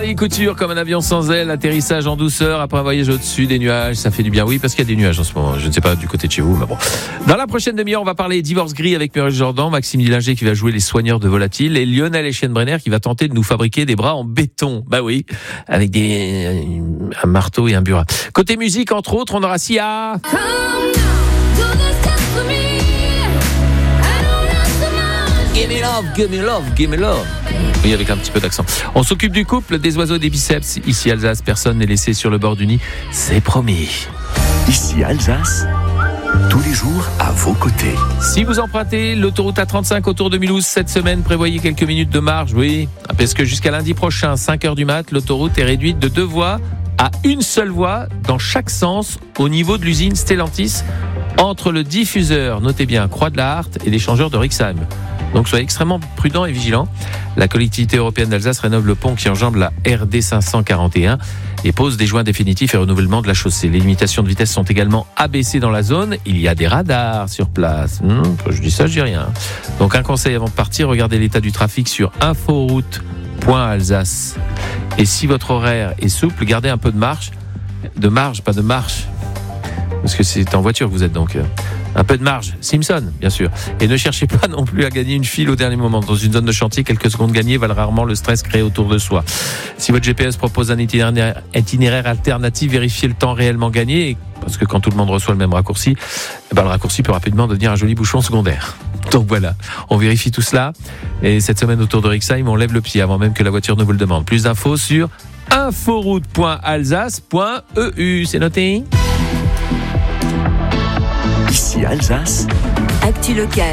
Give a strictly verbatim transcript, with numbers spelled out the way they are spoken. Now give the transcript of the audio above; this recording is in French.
Charlie Couture, comme un avion sans aile, atterrissage en douceur après un voyage au-dessus des nuages, ça fait du bien. Oui, parce qu'il y a des nuages en ce moment. Je ne sais pas du côté de chez vous, mais bon. Dans la prochaine demi-heure, on va parler divorce gris avec Muriel Jordan, Maxime Dillinger qui va jouer les soigneurs de volatiles et Lionel Eschenbrenner qui va tenter de nous fabriquer des bras en béton. Bah oui, avec des un marteau et un burin. Côté musique, entre autres, on aura Sia. Give me love, give me love, give me love. Oui, avec un petit peu d'accent. On s'occupe du couple, des oiseaux, des biceps. Ici Alsace, personne n'est laissé sur le bord du nid. C'est promis. Ici Alsace, tous les jours à vos côtés. Si vous empruntez l'autoroute A trente-cinq autour de Mulhouse cette semaine, prévoyez quelques minutes de marge, oui. Parce que jusqu'à lundi prochain, cinq heures du mat, l'autoroute est réduite de deux voies à une seule voie dans chaque sens au niveau de l'usine Stellantis entre le diffuseur, notez bien, Croix de la Harte et l'échangeur de Rixheim. Donc soyez extrêmement prudents et vigilants. La collectivité européenne d'Alsace rénove le pont qui enjambe la R D cinq cent quarante et un et pose des joints définitifs et renouvellement de la chaussée. Les limitations de vitesse sont également abaissées dans la zone. Il y a des radars sur place. Hum, je dis ça, je dis rien. Donc un conseil avant de partir, regardez l'état du trafic sur inforoute point alsace. Et si votre horaire est souple, gardez un peu de marche. De marge, pas de marche. Parce que c'est en voiture que vous êtes donc... Un peu de marge, Simpson, bien sûr. Et ne cherchez pas non plus à gagner une file au dernier moment. Dans une zone de chantier, quelques secondes gagnées valent rarement le stress créé autour de soi. Si votre G P S propose un itinéraire, itinéraire alternatif, vérifiez le temps réellement gagné. Parce que quand tout le monde reçoit le même raccourci, eh ben le raccourci peut rapidement devenir un joli bouchon secondaire. Donc voilà, on vérifie tout cela. Et cette semaine autour de Rixheim, on lève le pied avant même que la voiture ne vous le demande. Plus d'infos sur inforoute point alsace point e u. C'est noté ? Ici Alsace. Actu locale